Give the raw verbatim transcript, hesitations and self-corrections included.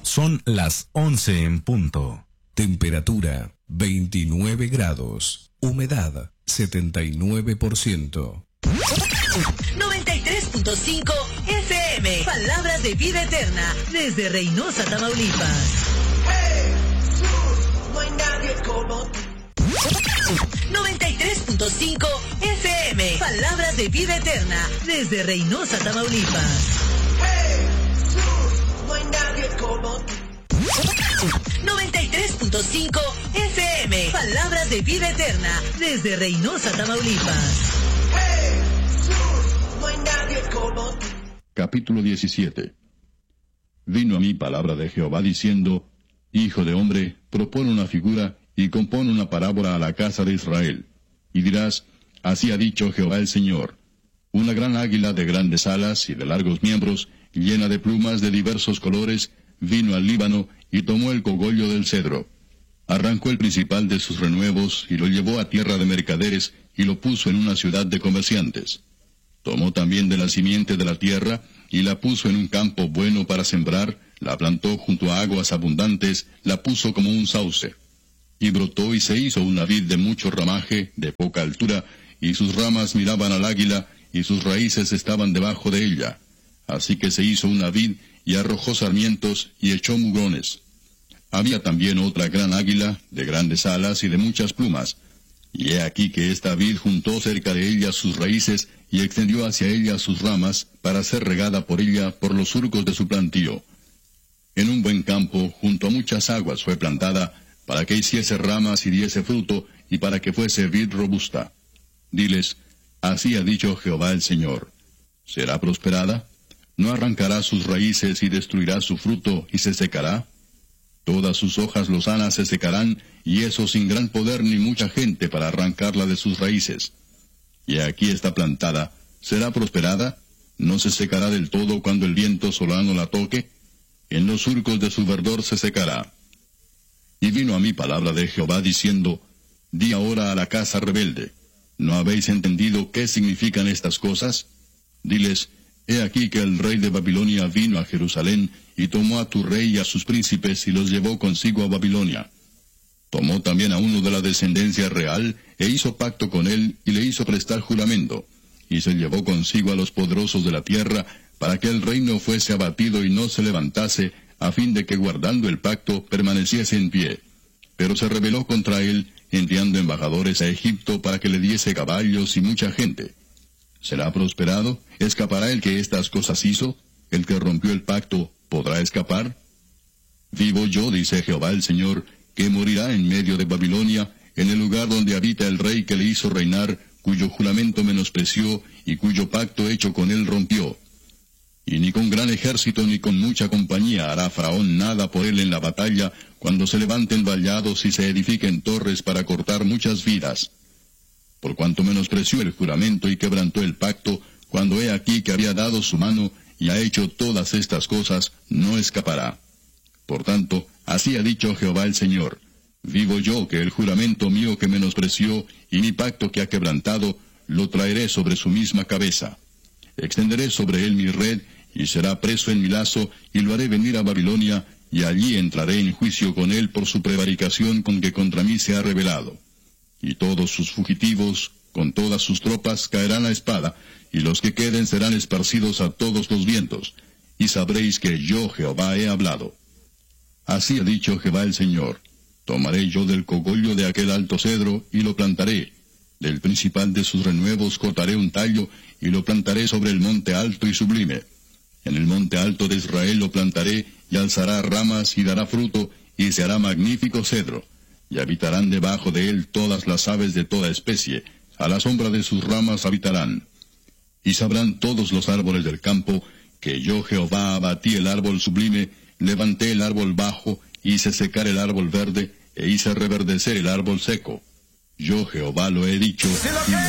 Son las once en punto. Temperatura veintinueve grados. Humedad setenta y nueve por ciento. noventa y tres punto cinco F M. Palabras de vida eterna. Desde Reynosa, Tamaulipas. Jesús, no hay nadie como tú. noventa y tres punto cinco F M. Palabras de vida eterna. Desde Reynosa, Tamaulipas. Jesús, no hay nadie como tú. noventa y tres punto cinco F M. Palabras de vida eterna. Desde Reynosa, Tamaulipas. Jesús, no hay nadie como tú. Capítulo diecisiete. Vino a mí palabra de Jehová diciendo: Hijo de hombre, propone una figura y compone una parábola a la casa de Israel. Y dirás: Así ha dicho Jehová el Señor. Una gran águila de grandes alas y de largos miembros, llena de plumas de diversos colores, vino al Líbano y tomó el cogollo del cedro. Arrancó el principal de sus renuevos y lo llevó a tierra de mercaderes y lo puso en una ciudad de comerciantes. Tomó también de la simiente de la tierra y la puso en un campo bueno para sembrar, la plantó junto a aguas abundantes, la puso como un sauce. Y brotó y se hizo una vid de mucho ramaje, de poca altura, y sus ramas miraban al águila, y sus raíces estaban debajo de ella. Así que se hizo una vid, y arrojó sarmientos, y echó mugrones. Había también otra gran águila, de grandes alas y de muchas plumas. Y he aquí que esta vid juntó cerca de ella sus raíces, y extendió hacia ella sus ramas, para ser regada por ella por los surcos de su plantío. En un buen campo, junto a muchas aguas, fue plantada, para que hiciese ramas y diese fruto, y para que fuese vid robusta. Diles: Así ha dicho Jehová el Señor. ¿Será prosperada? ¿No arrancará sus raíces y destruirá su fruto y se secará? Todas sus hojas lozanas se secarán, y eso sin gran poder ni mucha gente para arrancarla de sus raíces. Y aquí está plantada, ¿será prosperada? ¿No se secará del todo cuando el viento solano la toque? En los surcos de su verdor se secará. Y vino a mí palabra de Jehová diciendo: Di ahora a la casa rebelde: ¿No habéis entendido qué significan estas cosas? Diles: He aquí que el rey de Babilonia vino a Jerusalén, y tomó a tu rey y a sus príncipes, y los llevó consigo a Babilonia. Tomó también a uno de la descendencia real, e hizo pacto con él, y le hizo prestar juramento, y se llevó consigo a los poderosos de la tierra, para que el reino fuese abatido y no se levantase, a fin de que guardando el pacto permaneciese en pie. Pero se rebeló contra él, enviando embajadores a Egipto para que le diese caballos y mucha gente. ¿Será prosperado? ¿Escapará el que estas cosas hizo? ¿El que rompió el pacto podrá escapar? Vivo yo, dice Jehová el Señor, que morirá en medio de Babilonia, en el lugar donde habita el rey que le hizo reinar, cuyo juramento menospreció y cuyo pacto hecho con él rompió. Y ni con gran ejército ni con mucha compañía hará Faraón nada por él en la batalla, cuando se levanten vallados y se edifiquen torres para cortar muchas vidas. Por cuanto menospreció el juramento y quebrantó el pacto, cuando he aquí que había dado su mano y ha hecho todas estas cosas, no escapará. Por tanto, así ha dicho Jehová el Señor: Vivo yo que el juramento mío que menospreció y mi pacto que ha quebrantado, lo traeré sobre su misma cabeza. Extenderé sobre él mi red, y será preso en mi lazo, y lo haré venir a Babilonia, y allí entraré en juicio con él por su prevaricación con que contra mí se ha rebelado. Y todos sus fugitivos, con todas sus tropas, caerán a espada, y los que queden serán esparcidos a todos los vientos, y sabréis que yo Jehová he hablado. Así ha dicho Jehová el Señor: Tomaré yo del cogollo de aquel alto cedro, y lo plantaré. Del principal de sus renuevos cortaré un tallo, y lo plantaré sobre el monte alto y sublime. En el monte alto de Israel lo plantaré, y alzará ramas y dará fruto, y se hará magnífico cedro. Y habitarán debajo de él todas las aves de toda especie, a la sombra de sus ramas habitarán. Y sabrán todos los árboles del campo, que yo Jehová abatí el árbol sublime, levanté el árbol bajo, hice secar el árbol verde, e hice reverdecer el árbol seco. Yo Jehová lo he dicho, y